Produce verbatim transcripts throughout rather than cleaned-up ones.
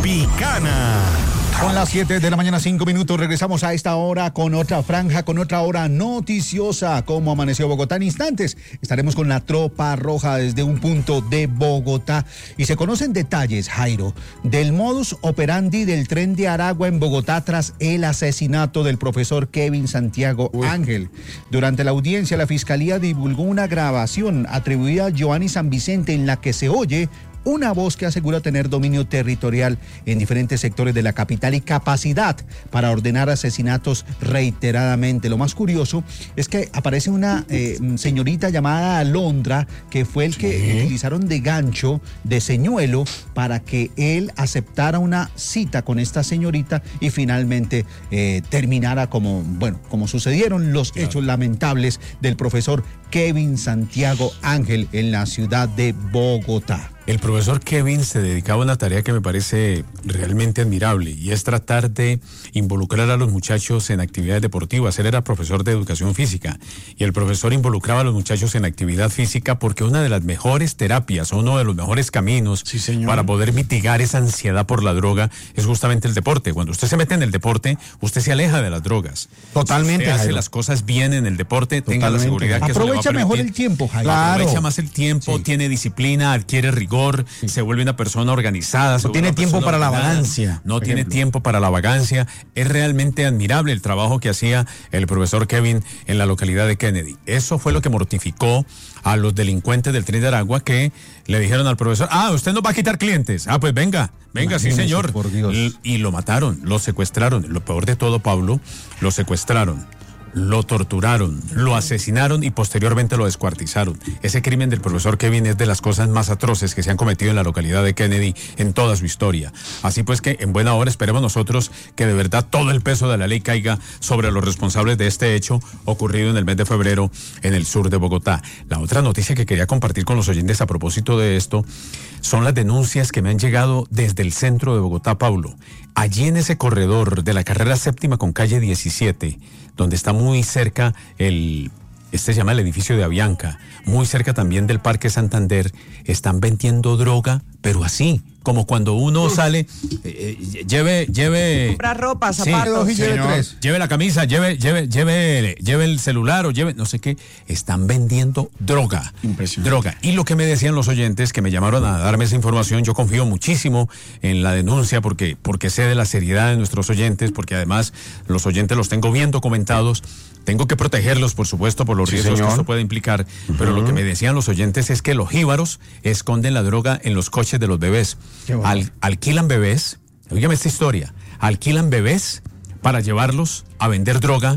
Tropicana. Son las siete de la mañana, cinco minutos. Regresamos a esta hora con otra franja, con otra hora noticiosa. ¿Cómo amaneció Bogotá? En instantes estaremos con la tropa roja desde un punto de Bogotá. Y se conocen detalles, Jairo, del modus operandi del tren de Aragua en Bogotá tras el asesinato del profesor Kevin Santiago Uy. Ángel. Durante la audiencia, la Fiscalía divulgó una grabación atribuida a Giovanni San Vicente en la que se oye una voz que asegura tener dominio territorial en diferentes sectores de la capital y capacidad para ordenar asesinatos reiteradamente. Lo más curioso es que aparece una eh, señorita llamada Alondra, que fue el que ¿Sí? utilizaron de gancho, de señuelo, para que él aceptara una cita con esta señorita y finalmente eh, terminara como, bueno, como sucedieron los claro. hechos lamentables del profesor Kevin Santiago Ángel en la ciudad de Bogotá. El profesor Kevin se dedicaba a una tarea que me parece realmente admirable y es tratar de involucrar a los muchachos en actividades deportivas. Él era profesor de educación física y el profesor involucraba a los muchachos en actividad física porque una de las mejores terapias, uno de los mejores caminos sí, para poder mitigar esa ansiedad por la droga es justamente el deporte. Cuando usted se mete en el deporte, usted se aleja de las drogas. Totalmente, si usted hace Jairo. las cosas bien en el deporte, Totalmente. tenga la seguridad que Aprovecha eso le va a mejor el tiempo, Jairo. Claro. Aprovecha más el tiempo, sí. tiene disciplina, adquiere rigor. Sí. Se vuelve una persona organizada. No tiene tiempo para ordenada, la vagancia. No tiene tiempo para la vagancia. Es realmente admirable el trabajo que hacía el profesor Kevin en la localidad de Kennedy. Eso fue lo que mortificó a los delincuentes del tren de Aragua que le dijeron al profesor, ah, usted nos va a quitar clientes. Ah, pues venga, venga, Imagínese, sí señor. Por Dios. Y, y lo mataron, lo secuestraron. Lo peor de todo, Pablo, lo secuestraron. Lo torturaron, lo asesinaron y posteriormente lo descuartizaron. Ese crimen del profesor Kevin es de las cosas más atroces que se han cometido en la localidad de Kennedy en toda su historia. Así pues que en buena hora esperemos nosotros que de verdad todo el peso de la ley caiga sobre los responsables de este hecho ocurrido en el mes de febrero en el sur de Bogotá. La otra noticia que quería compartir con los oyentes a propósito de esto son las denuncias que me han llegado desde el centro de Bogotá, Pablo. Allí en ese corredor de la carrera séptima con calle diecisiete, donde está muy cerca el, este se llama el edificio de Avianca, muy cerca también del Parque Santander, están vendiendo droga, pero así, como cuando uno Uf. sale, eh, lleve, lleve... Comprar ropa, zapatos. Sí, lleve, tres. lleve la camisa, lleve, lleve, lleve, lleve el celular o lleve, no sé qué, están vendiendo droga. Impresionante. Droga. Y lo que me decían los oyentes que me llamaron a darme esa información, yo confío muchísimo en la denuncia porque, porque sé de la seriedad de nuestros oyentes, porque además los oyentes los tengo bien documentados. Tengo que protegerlos, por supuesto, por los sí, riesgos señor. que esto puede implicar, uh-huh. pero lo que me decían los oyentes es que los jíbaros esconden la droga en los coches de los bebés. Al, alquilan bebés, oígame esta historia, alquilan bebés para llevarlos a vender droga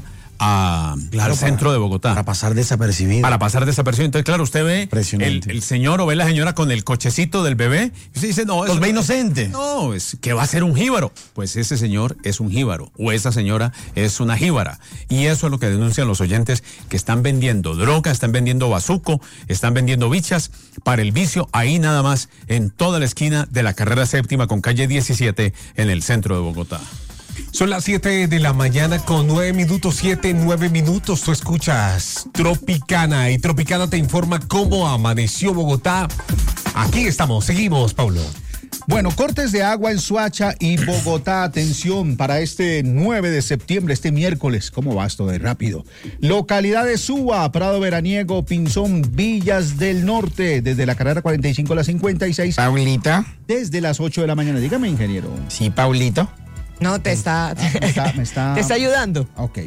a, claro, al centro para, de Bogotá. Para pasar desapercibido. Para pasar desapercibido. Entonces, claro, usted ve el, el señor o ve la señora con el cochecito del bebé y usted dice, no, los ve inocentes. No, es que va a ser un jíbaro. Pues ese señor es un jíbaro o esa señora es una jíbara. Y eso es lo que denuncian los oyentes, que están vendiendo droga, están vendiendo bazuco, están vendiendo bichas para el vicio, ahí nada más, en toda la esquina de la carrera séptima con calle diecisiete en el centro de Bogotá. Son las siete de la mañana con nueve minutos, siete, nueve minutos. Tú escuchas Tropicana y Tropicana te informa cómo amaneció Bogotá. Aquí estamos, seguimos, Paulo. Bueno, cortes de agua en Soacha y Bogotá. Atención para este nueve de septiembre, este miércoles. ¿Cómo va esto de rápido? Localidades Suba, Prado Veraniego, Pinzón, Villas del Norte, desde la carrera cuarenta y cinco a la cincuenta y seis. Paulita. Desde las ocho de la mañana. Dígame, ingeniero. Sí, Paulito. No, te está, ah, me está, me está... te está ayudando. Ok.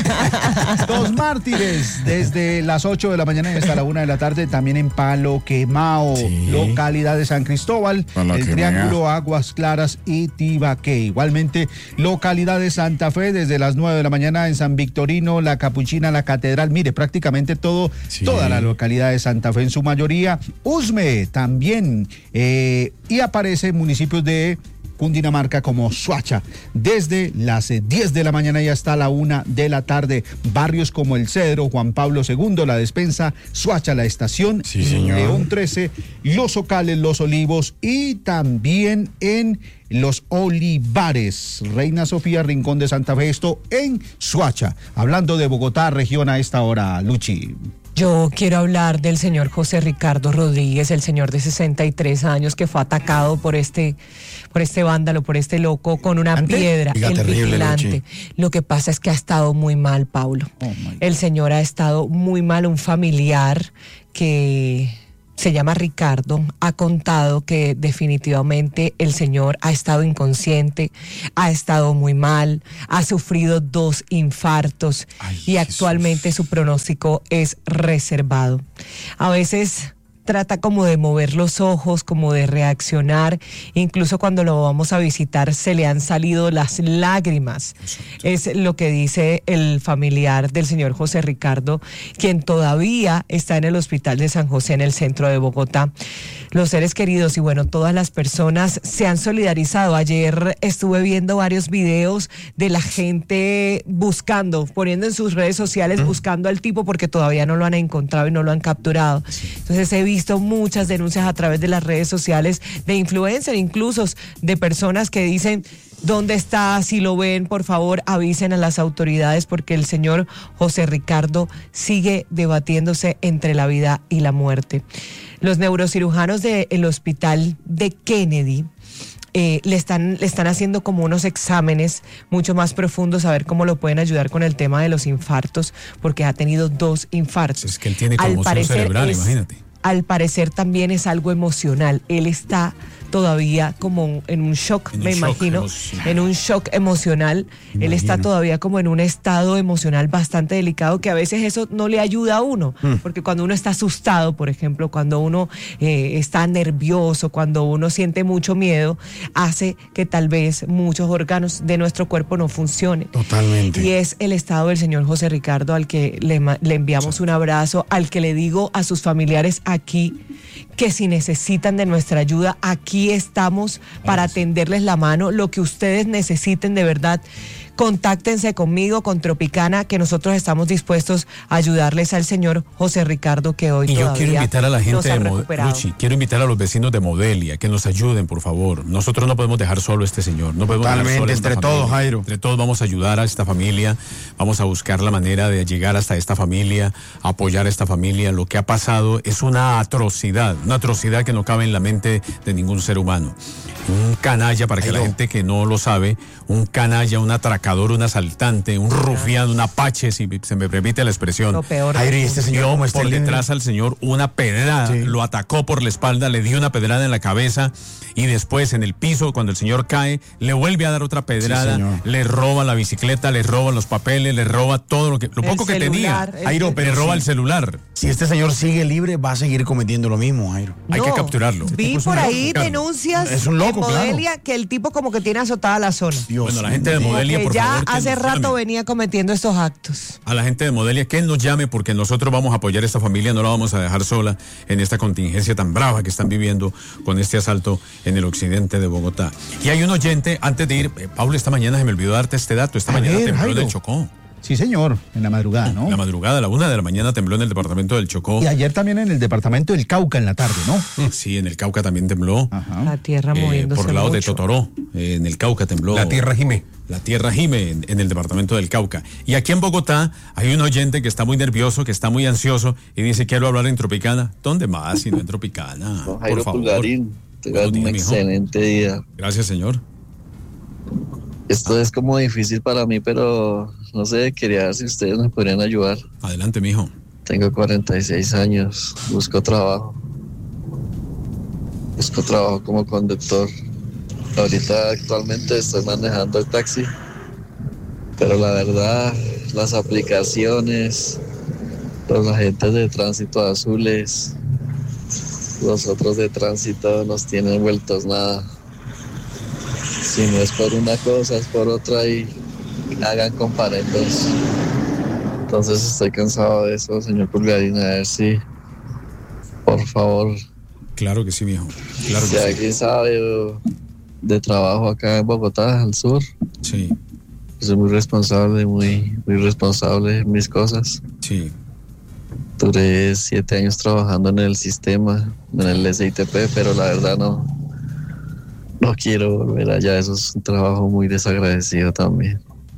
Dos Mártires, desde las ocho de la mañana hasta la una de la tarde, también en Palo Quemao, sí. Localidad de San Cristóbal, Palo el Triángulo, mea. Aguas Claras y Tibaqué. Igualmente, localidad de Santa Fe, desde las nueve de la mañana en San Victorino, La Capuchina, La Catedral. Mire, prácticamente todo, sí. toda la localidad de Santa Fe en su mayoría. Usme también, eh, y aparece municipios de Cundinamarca como Soacha, desde las diez de la mañana y hasta la una de la tarde. Barrios como El Cedro, Juan Pablo segundo, La Despensa, Soacha, La Estación, sí, señor. León trece, Los Ocales, Los Olivos y también en Los Olivares, Reina Sofía, Rincón de Santa Fe, esto en Soacha. Hablando de Bogotá, región a esta hora, Luchi. Yo quiero hablar del señor José Ricardo Rodríguez, el señor de sesenta y tres años que fue atacado por este, por este vándalo, por este loco con una ¿Ante? piedra, Diga, el terrible, vigilante. Luchi. Lo que pasa es que ha estado muy mal, Paulo. Oh, my God. El señor ha estado muy mal, un familiar que se llama Ricardo, ha contado que definitivamente el señor ha estado inconsciente, ha estado muy mal, ha sufrido dos infartos Ay, y actualmente su pronóstico es reservado. A veces trata como de mover los ojos, como de reaccionar, incluso cuando lo vamos a visitar se le han salido las lágrimas. Es lo que dice el familiar del señor José Ricardo, quien todavía está en el hospital de San José en el centro de Bogotá. Los seres queridos y bueno, todas las personas se han solidarizado. Ayer estuve viendo varios videos de la gente buscando, poniendo en sus redes sociales, buscando al tipo porque todavía no lo han encontrado y no lo han capturado. Entonces he visto muchas denuncias a través de las redes sociales de influencers, incluso de personas que dicen: ¿dónde está? Si lo ven, por favor, avisen a las autoridades porque el señor José Ricardo sigue debatiéndose entre la vida y la muerte. Los neurocirujanos del hospital de Kennedy Eh, le están le están haciendo como unos exámenes mucho más profundos a ver cómo lo pueden ayudar con el tema de los infartos, porque ha tenido dos infartos. Es que él tiene Al conmoción parecer cerebral, es- imagínate. Al parecer también es algo emocional. Él está todavía como en un shock, En un me shock imagino, emocional. en un shock emocional. Él está Imagino. todavía como en un estado emocional bastante delicado, que a veces eso no le ayuda a uno, porque cuando uno está asustado, por ejemplo, cuando uno eh, está nervioso, cuando uno siente mucho miedo, hace que tal vez muchos órganos de nuestro cuerpo no funcionen. Totalmente. Y es el estado del señor José Ricardo al que le, ma- le enviamos un abrazo, al que le digo a sus familiares aquí que si necesitan de nuestra ayuda, aquí estamos para tenderles la mano, lo que ustedes necesiten de verdad. Contáctense conmigo, con Tropicana, que nosotros estamos dispuestos a ayudarles al señor José Ricardo, que hoy Y yo todavía quiero invitar a la no gente se ha de Mo- recuperado. Luchi, quiero invitar a los vecinos de Modelia que nos ayuden, por favor. Nosotros no podemos dejar solo a este señor. No podemos dejar Totalmente, sola a esta entre todos, familia. Jairo. Entre todos vamos a ayudar a esta familia. Vamos a buscar la manera de llegar hasta esta familia, apoyar a esta familia. Lo que ha pasado es una atrocidad, una atrocidad que no cabe en la mente de ningún ser humano. Un canalla, para que la Jairo. gente que no lo sabe, un canalla, un atracador, un asaltante, un rufián, un apache, si se me permite la expresión. Lo peor. Jairo, y este señor Dio como está por en línea? detrás al señor una pedrada, Sí. lo atacó por la espalda, le dio una pedrada en la cabeza y después en el piso, cuando el señor cae, le vuelve a dar otra pedrada, Sí, señor. le roba la bicicleta, le roba los papeles, le roba todo lo que, lo El poco que celular, tenía. el- Jairo, Le pero roba sí. el celular. Si este señor sigue libre, va a seguir cometiendo lo mismo, Jairo. Hay que No, capturarlo. Vi Este tipo por es un ahí loco, Carlos. denuncias Es un loco, en claro. Modelia que el tipo como que tiene azotada la zona. Dios Bueno, la gente de mío. Modelia, que por ya favor, que hace nos rato llame. venía cometiendo estos actos. A la gente de Modelia que nos llame porque nosotros vamos a apoyar a esta familia, no la vamos a dejar sola en esta contingencia tan brava que están viviendo con este asalto en el occidente de Bogotá. Y hay un oyente, antes de ir, eh, Pablo, esta mañana se me olvidó darte este dato, esta A mañana ver, tembló en Jairo. el Chocó. Sí, señor, en la madrugada, ¿no? La madrugada, a la una de la mañana tembló en el departamento del Chocó. Y ayer también en el departamento del Cauca en la tarde, ¿no? Sí, en el Cauca también tembló. Ajá. La tierra Eh, moviéndose por el lado de mucho. Totoró, eh, en el Cauca tembló. La tierra gime. La tierra gime en, en el departamento del Cauca. Y aquí en Bogotá hay un oyente que está muy nervioso, que está muy ansioso y dice, quiero hablar en Tropicana. ¿Dónde más si no en Tropicana? Don Jairo Por favor. Pulgarín, tengan Buenos un días, mijo. excelente día. Gracias, señor. Esto es como difícil para mí, pero no sé, quería ver si ustedes me podrían ayudar. Adelante, mijo. Tengo cuarenta y seis años, busco trabajo. Busco trabajo como conductor. Ahorita actualmente estoy manejando el taxi, pero la verdad, las aplicaciones, los agentes de tránsito azules, los otros de tránsito nos tienen vueltos nada. Si no es por una cosa, es por otra y hagan comparendos. Entonces estoy cansado de eso, señor Pulgarín, a ver si, por favor, Claro que sí, mijo. Claro si que sí. alguien sabe o, de trabajo acá en Bogotá, al sur. Sí, Soy muy responsable, muy, muy responsable en mis cosas. sí. Duré siete años trabajando en el sistema, en el S I T P, pero la verdad no, no quiero volver allá. Eso es un trabajo muy desagradecido también.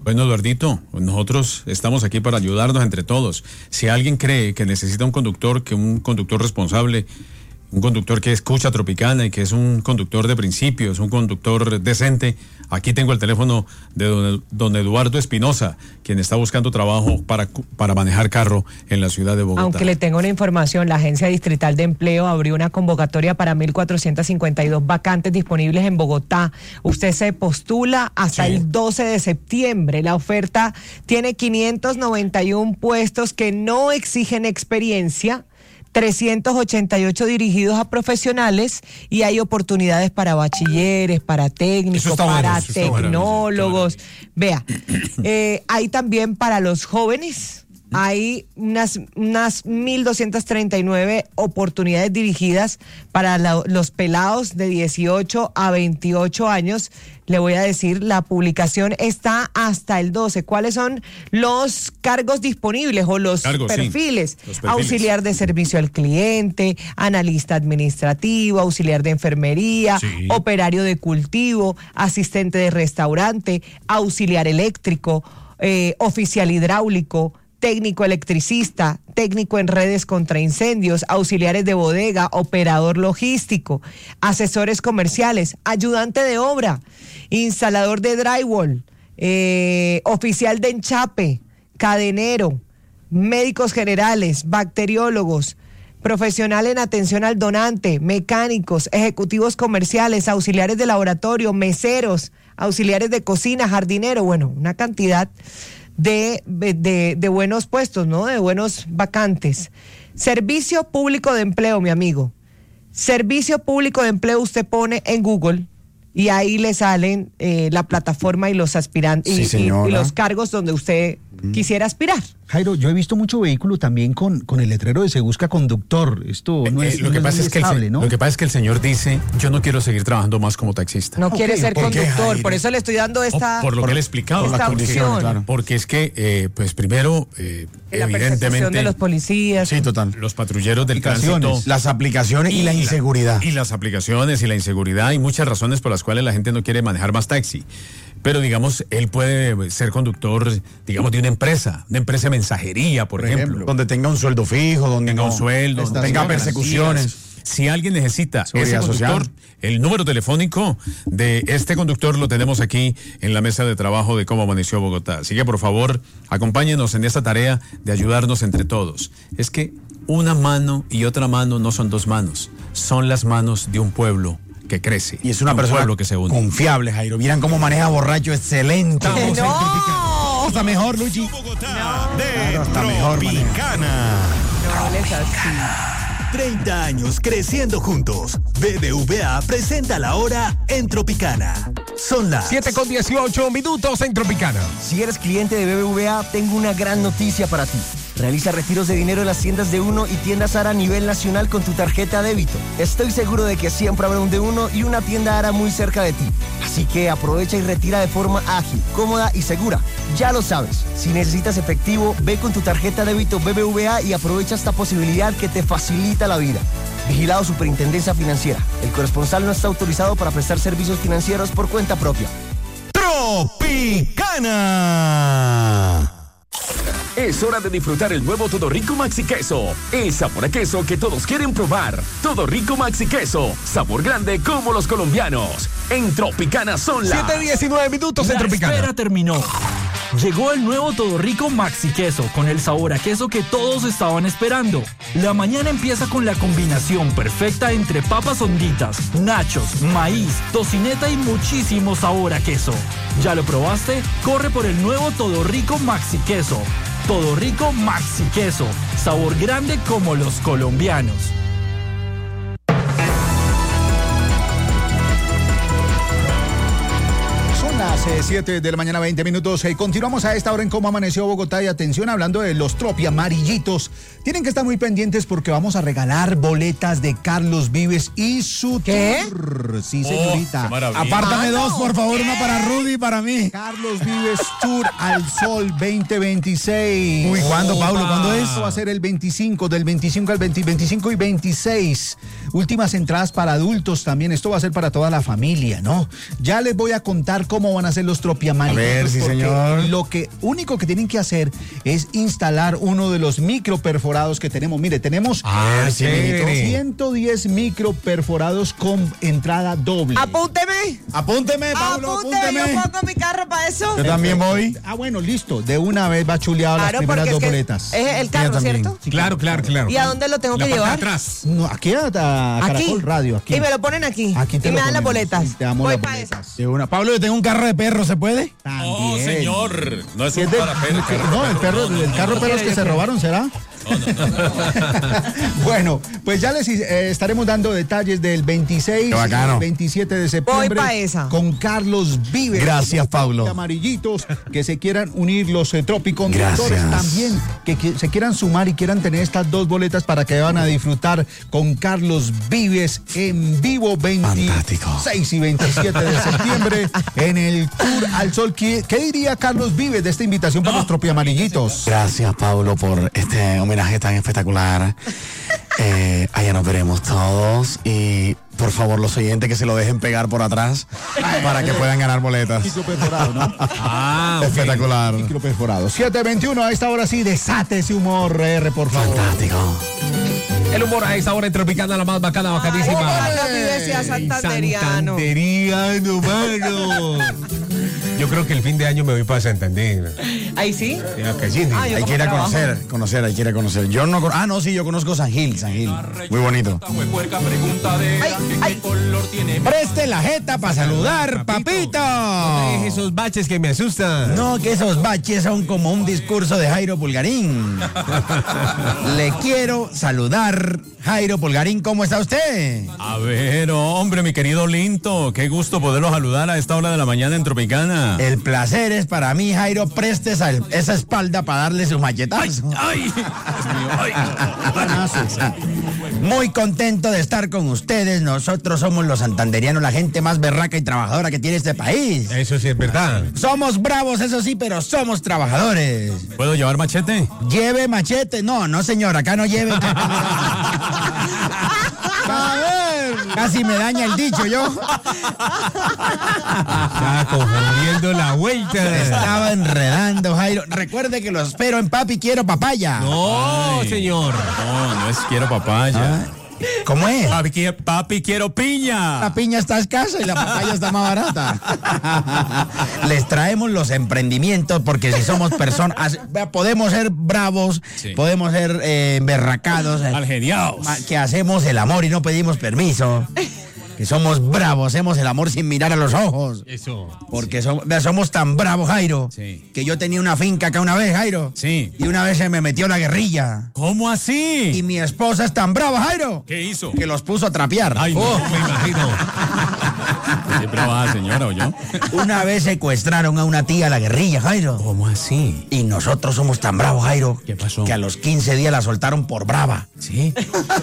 Bueno, Eduardito, nosotros estamos aquí para ayudarnos entre todos. Si alguien cree que necesita un conductor, que un conductor responsable, un conductor que escucha Tropicana y que es un conductor de principios, un conductor decente, aquí tengo el teléfono de don, don Eduardo Espinosa, quien está buscando trabajo para, para manejar carro en la ciudad de Bogotá. Aunque le tengo una información, la Agencia Distrital de Empleo abrió una convocatoria para mil cuatrocientas cincuenta y dos vacantes disponibles en Bogotá. Usted se postula hasta sí. el doce de septiembre. La oferta tiene quinientos noventa y uno puestos que no exigen experiencia, trescientos ochenta y ocho dirigidos a profesionales, y hay oportunidades para bachilleres, para técnicos, para bueno, tecnólogos. Vea, eh, hay también para los jóvenes, hay unas, unas mil doscientas treinta y nueve oportunidades dirigidas para la, los pelados de dieciocho a veintiocho años. Le voy a decir, la publicación está hasta el doce. ¿Cuáles son los cargos disponibles o los, cargos, perfiles? Sí, los perfiles? Auxiliar de servicio al cliente, analista administrativo, auxiliar de enfermería, sí. operario de cultivo, asistente de restaurante, auxiliar eléctrico, eh, oficial hidráulico, técnico electricista, técnico en redes contra incendios, auxiliares de bodega, operador logístico, asesores comerciales, ayudante de obra, instalador de drywall, eh, oficial de enchape, cadenero, médicos generales, bacteriólogos, profesional en atención al donante, mecánicos, ejecutivos comerciales, auxiliares de laboratorio, meseros, auxiliares de cocina, jardinero, bueno, una cantidad De, de, de buenos puestos, ¿no? De buenos vacantes. Servicio Público de Empleo, mi amigo. Servicio Público de Empleo, usted pone en Google y ahí le salen eh, la plataforma y los aspirantes sí, y, y, y los cargos donde usted mm. quisiera aspirar. Jairo, yo he visto mucho vehículo también con, con el letrero de se busca conductor. Esto no es, eh, lo no que es pasa es que estable, el, ¿no? Lo que pasa es que el señor dice, yo no quiero seguir trabajando más como taxista. No okay, quiere ser conductor, qué, por eso le estoy dando esta oh, por lo por, que le he explicado. Esta por opción. Claro. Porque es que, eh, pues primero, eh, la evidentemente... de los policías. Sí, total. Los patrulleros del tránsito. Las aplicaciones y, y la inseguridad. La, y las aplicaciones y la inseguridad y muchas razones por las cuales la gente no quiere manejar más taxi. Pero digamos, él puede ser conductor, digamos, de una empresa, una empresa de mensajería, por, por ejemplo, ejemplo. Donde tenga un sueldo fijo, donde tenga no, un sueldo, donde tenga persecuciones. Si alguien necesita ese conductor, social. El número telefónico de este conductor lo tenemos aquí en la mesa de trabajo de Cómo Amaneció Bogotá. Así que, por favor, acompáñenos en esta tarea de ayudarnos entre todos. Es que una mano y otra mano no son dos manos, son las manos de un pueblo que crece. Y es una un persona que se une. confiable, Jairo. Miran cómo maneja borracho, excelente. Estamos no. Está mejor, Luchi. Bogotá, no. de Claro, está mejor, Tropicana. No es así. treinta años creciendo juntos. B B V A presenta la hora en Tropicana. Son las siete con dieciocho minutos en Tropicana. Si eres cliente de B B V A, tengo una gran noticia para ti. Realiza retiros de dinero en las tiendas de Uno y tiendas Ara a nivel nacional con tu tarjeta débito. Estoy seguro de que siempre habrá un de Uno y una tienda Ara muy cerca de ti. Así que aprovecha y retira de forma ágil, cómoda y segura. Ya lo sabes, si necesitas efectivo, ve con tu tarjeta débito B B V A y aprovecha esta posibilidad que te facilita la vida. Vigilado Superintendencia Financiera. El corresponsal no está autorizado para prestar servicios financieros por cuenta propia. Tropicana. Es hora de disfrutar el nuevo Todo Rico Maxi Queso. El sabor a queso que todos quieren probar. Todo Rico Maxi Queso. Sabor grande como los colombianos. En Tropicana son las siete diecinueve minutos en Tropicana. La espera terminó. Llegó el nuevo Todo Rico Maxi Queso con el sabor a queso que todos estaban esperando. La mañana empieza con la combinación perfecta entre papas honditas, nachos, maíz, tocineta y muchísimo sabor a queso. ¿Ya lo probaste? Corre por el nuevo Todo Rico Maxi Queso. Todo Rico Maxi Queso. Sabor grande como los colombianos. siete de la mañana, veinte minutos. Eh, continuamos a esta hora en Cómo Amaneció Bogotá. Y atención, hablando de los tropi amarillitos, tienen que estar muy pendientes porque vamos a regalar boletas de Carlos Vives y su ¿Qué? tour. Sí, señorita. Oh, Apártame Ah, dos, no. por favor, ¿Qué? una para Rudy y para mí. Carlos Vives Tour al Sol veinte veintiséis. Uy, ¿cuándo, Pablo? ¿Cuándo es? Esto va a ser el veinticinco, del veinticinco al veinte, veinticinco y veintiséis. Últimas entradas para adultos también. Esto va a ser para toda la familia, ¿no? Ya les voy a contar cómo van a a ser los tropiamarillitos. A ver, sí, porque señor. Lo que único que tienen que hacer es instalar uno de los microperforados que tenemos. Mire, tenemos Ah, chévere. ciento diez microperforados con entrada doble. Apúnteme. Apúnteme, Pablo, Apúnteme. Yo apúnteme. pongo mi carro para eso. Yo también voy. Ah, bueno, listo. De una vez va chuleado las Claro, primeras porque es dos que boletas. es el carro, también. ¿cierto? Claro, claro, claro. ¿Y a dónde lo tengo La que parte de llevar? atrás. No, aquí a, a Aquí. Caracol Radio. Aquí. Y me lo ponen aquí. Aquí te y lo me dan las ponemos. boletas. Sí, te damos Voy las para boletas. esa. De una. Pablo, yo tengo un carro de perro, ¿se puede? No, También. señor. No es Si un es de- para perro. no, el perro, el carro de perros que se robaron, ¿será? Bueno, pues ya les eh, estaremos dando detalles del veintiséis Qué bacano. y veintisiete de septiembre. Voy pa' esa. Con Carlos Vives. Gracias, Pablo. Amarillitos que se quieran unir, los eh, tropiconductores Gracias. también, que, que se quieran sumar y quieran tener estas dos boletas para que van a disfrutar con Carlos Vives en vivo veintiséis y veintisiete de septiembre en el Tour al Sol. ¿Qué, qué diría Carlos Vives de esta invitación para los tropiamarillitos? Gracias, Pablo, por este homenaje tan espectacular. Eh, allá nos veremos todos y por favor los oyentes que se lo dejen pegar por atrás para que puedan ganar boletas. Microperforado, ¿no? Ah, ok. Espectacular. Microperforado. siete veintiuno, a esta hora sí, desate ese humor, R, por favor. Fantástico. El humor a esta hora en Tropicana, la más bacana, bacanísima. Carlos Vives sea santanderiano. Santanderiano, mano. Yo creo que el fin de año me voy para Santander. ¿Ahí sí? Ya que sí, Ah, yo Hay como que ir a trabajo. conocer, conocer, hay que ir a conocer. Yo no con- Ah, no, sí, yo conozco San Gil, San Gil. Muy bonito. Ay, ay. Preste la jeta para saludar, papito. Deje esos baches que me asustan. No, que esos baches son como un discurso de Jairo Pulgarín. Le quiero saludar, Jairo Pulgarín, ¿cómo está usted? A ver, hombre, mi querido Linto, qué gusto poderlo saludar a esta hora de la mañana en Tropicana. El placer es para mí, Jairo, preste esa, esa espalda para darle su machetazo. ¡Ay! Dios mío, ay. Muy contento de estar con ustedes. Nosotros somos los santanderianos, la gente más berraca y trabajadora que tiene este país. Eso sí es verdad. Somos bravos, eso sí, pero somos trabajadores. ¿Puedo llevar machete? Lleve machete. No, no, señor, acá no lleve. A ver, casi me daña el dicho yo. Está confundiendo la vuelta. Estaba enredando, Jairo. Recuerde que lo espero en Papi Quiero Papaya. No, Ay. señor. No, no es quiero papaya. ¿Cómo es? Papi, qui- papi, quiero piña. La piña está escasa y la papaya está más barata. Les traemos los emprendimientos porque si somos personas, podemos ser bravos, Sí. podemos ser eh, berracados, eh, Algeniaos. ma- que hacemos el amor y no pedimos permiso. Que somos bravos, hacemos el amor sin mirar a los ojos. Eso. Porque somos, vea, somos tan bravos, Jairo, Sí. que yo tenía una finca acá una vez, Jairo. Sí. Y una vez se me metió la guerrilla. ¿Cómo Y así? mi esposa es tan brava, Jairo, ¿Qué hizo? que los puso a trapear. Ay, no, Oh, me imagino. Siempre baja, señora, ¿o yo? Una vez secuestraron a una tía a la guerrilla, Jairo. ¿Cómo así? Y nosotros somos tan bravos, Jairo. ¿Qué pasó? Que a los quince días la soltaron por brava. ¿Sí?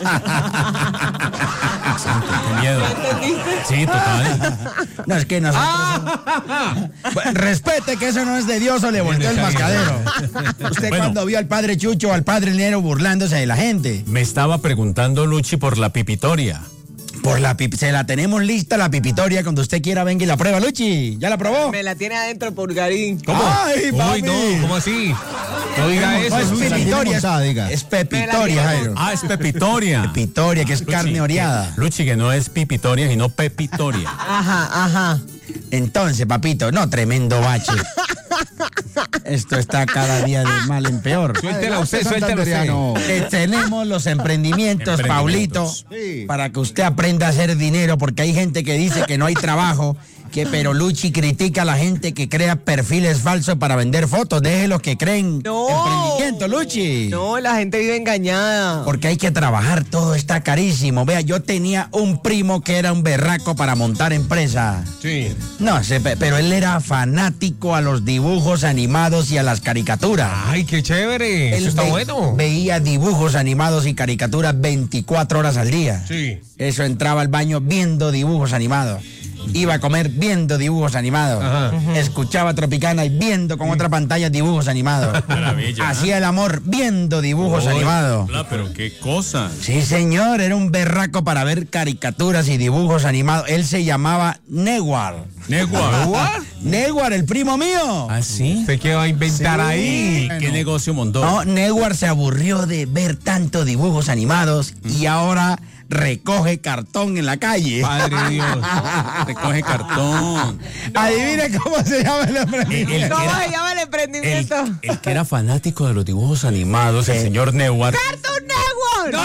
Santo, qué miedo. Sí, total. No, es que nosotros... Bueno, respete que eso no es de Dios o le volteó el mascadero. ¿Usted Bueno. cuando vio al padre Chucho o al padre Nero burlándose de la gente? Me estaba preguntando Luchi por la pipitoria. Por la pip- se la tenemos lista la pipitoria, cuando usted quiera venga y la prueba, Luchi. ¿Ya la probó? Me la tiene adentro Pulgarín. ¿Cómo? Ay, Uy, papi. no, ¿cómo así? No diga No, eso. es Luchi. pipitoria, montada, diga. es pepitoria, Jairo. Ah, es pepitoria. Pepitoria, que es Luchi, carne que- oreada. Luchi, que no es pipitoria, sino pepitoria. Ajá, ajá. Entonces, papito, no, tremendo bache. Esto está cada día de mal en peor. Suéltela usted, suéltela usted. Santanderiano. Eh, tenemos los emprendimientos, Paulito, Emprendimientos. Sí. para que usted aprenda a hacer dinero, porque hay gente que dice que no hay trabajo, que pero Luchi critica a la gente que crea perfiles falsos para vender fotos. Deje los que creen No. emprendimiento, Luchi. No, la gente vive engañada. Porque hay que trabajar, todo está carísimo. Vea, yo tenía un primo que era un berraco para montar empresa. Sí. No sé, pe- pero él era fanático a los dibujos animados y a las caricaturas. Ay, qué chévere. Él Eso está ve- bueno. Veía dibujos animados y caricaturas veinticuatro horas al día. Sí. Eso entraba al baño viendo dibujos animados. iba a comer viendo dibujos animados. Ajá. Escuchaba Tropicana y viendo con otra pantalla dibujos animados. Maravilla. Hacía el amor viendo dibujos Uy, animados. hola, pero qué cosa. Sí, señor, era un berraco para ver caricaturas y dibujos animados. Él se llamaba Newar. ¿Newar? Newar, el primo mío. ¿Ah, sí? ¿Usted qué va a inventar Sí. ahí? ¿Qué negocio montó? No, Newar se aburrió de ver tanto dibujos animados y ahora recoge cartón en la calle. Padre Dios. Recoge cartón. Adivine cómo se llama el emprendimiento. ¿Cómo se llama el emprendimiento? El, el que era fanático de los dibujos animados, el señor Newar. ¡Cartoon Network!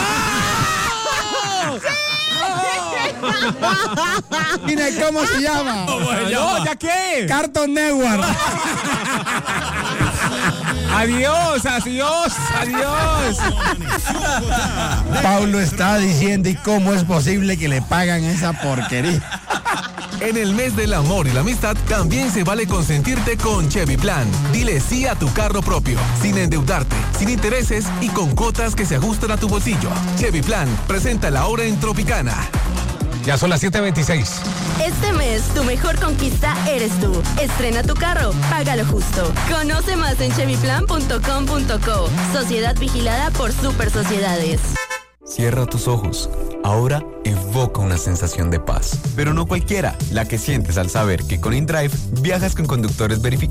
Mire cómo se llama. No, ¿ya qué? Cartoon Network. Adiós, adiós, adiós. Paulo está diciendo, ¿y cómo es posible que le pagan esa porquería? En el mes del amor y la amistad también se vale consentirte con Chevy Plan. Dile sí a tu carro propio, sin endeudarte, sin intereses y con cuotas que se ajustan a tu bolsillo. Chevy Plan presenta la hora en Tropicana. Ya son las siete veintiséis. Este mes, tu mejor conquista eres tú. Estrena tu carro, págalo justo. Conoce más en chevy plan punto com punto co. Sociedad vigilada por Super Sociedades. Cierra tus ojos. Ahora evoca una sensación de paz. Pero no cualquiera, la que sientes al saber que con InDrive viajas con conductores verificados.